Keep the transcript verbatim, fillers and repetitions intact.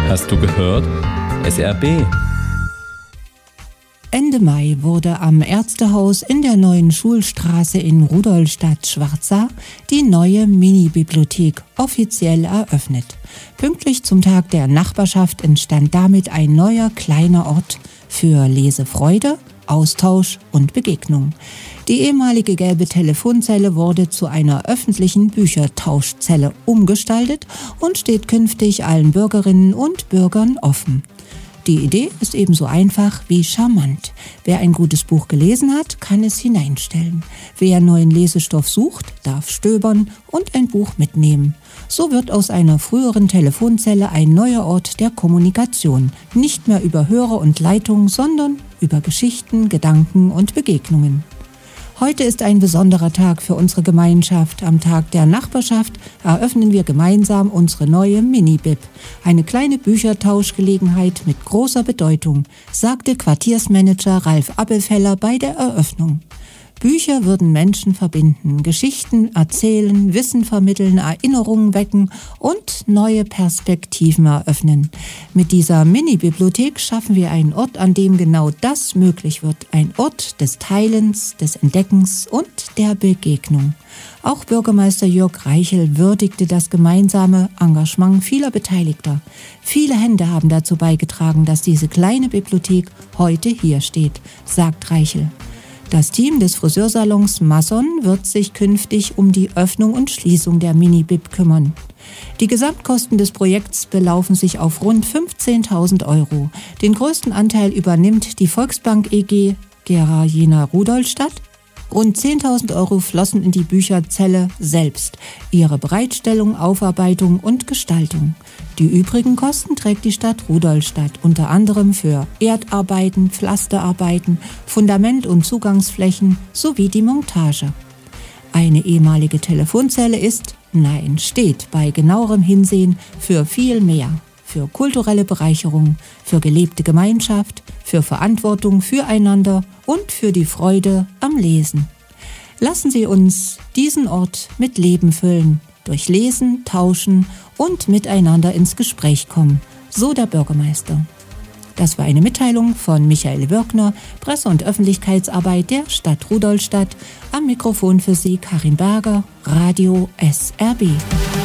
Hast du gehört? S R B. Ende Mai wurde am Ärztehaus in der neuen Schulstraße in Rudolstadt-Schwarzach die neue Mini-Bibliothek offiziell eröffnet. Pünktlich zum Tag der Nachbarschaft entstand damit ein neuer kleiner Ort für Lesefreude, Austausch und Begegnung. Die ehemalige gelbe Telefonzelle wurde zu einer öffentlichen Büchertauschzelle umgestaltet und steht künftig allen Bürgerinnen und Bürgern offen. Die Idee ist ebenso einfach wie charmant. Wer ein gutes Buch gelesen hat, kann es hineinstellen. Wer neuen Lesestoff sucht, darf stöbern und ein Buch mitnehmen. So wird aus einer früheren Telefonzelle ein neuer Ort der Kommunikation. Nicht mehr über Hörer und Leitung, sondern über Geschichten, Gedanken und Begegnungen. Heute ist ein besonderer Tag für unsere Gemeinschaft. Am Tag der Nachbarschaft eröffnen wir gemeinsam unsere neue Mini-Bib. Eine kleine Büchertauschgelegenheit mit großer Bedeutung, sagte Quartiersmanager Ralf Appelfeller bei der Eröffnung. Bücher würden Menschen verbinden, Geschichten erzählen, Wissen vermitteln, Erinnerungen wecken und neue Perspektiven eröffnen. Mit dieser Mini-Bibliothek schaffen wir einen Ort, an dem genau das möglich wird. Ein Ort des Teilens, des Entdeckens und der Begegnung. Auch Bürgermeister Jörg Reichel würdigte das gemeinsame Engagement vieler Beteiligter. Viele Hände haben dazu beigetragen, dass diese kleine Bibliothek heute hier steht, sagt Reichel. Das Team des Friseursalons Masson wird sich künftig um die Öffnung und Schließung der Mini-Bib kümmern. Die Gesamtkosten des Projekts belaufen sich auf rund fünfzehntausend Euro. Den größten Anteil übernimmt die Volksbank E G Gera Jena Rudolstadt. Rund zehntausend Euro flossen in die Bücherzelle selbst, ihre Bereitstellung, Aufarbeitung und Gestaltung. Die übrigen Kosten trägt die Stadt Rudolstadt, unter anderem für Erdarbeiten, Pflasterarbeiten, Fundament- und Zugangsflächen sowie die Montage. Eine ehemalige Telefonzelle ist, nein, steht bei genauerem Hinsehen für viel mehr. Für kulturelle Bereicherung, für gelebte Gemeinschaft, für Verantwortung füreinander und für die Freude am Lesen. Lassen Sie uns diesen Ort mit Leben füllen, durch Lesen, Tauschen und miteinander ins Gespräch kommen, so der Bürgermeister. Das war eine Mitteilung von Michael Wirkner, Presse- und Öffentlichkeitsarbeit der Stadt Rudolstadt. Am Mikrofon für Sie Karin Berger, Radio S R B.